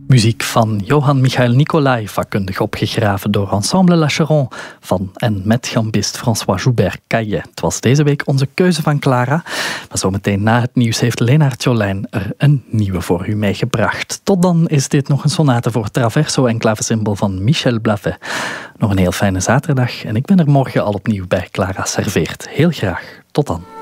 Muziek van Johann Michael Nicolai, vakkundig opgegraven door Ensemble La Charon van en met gambist François Joubert Caillet. Het was deze week onze keuze van Clara, maar zometeen na het nieuws heeft Leenaert Jolijn er een nieuwe voor u meegebracht. Tot dan is dit nog een sonate voor traverso en klavecimbal van Michel Blavet. Nog een heel fijne zaterdag en ik ben er morgen al opnieuw bij Clara Serveert. Heel graag. Tot dan.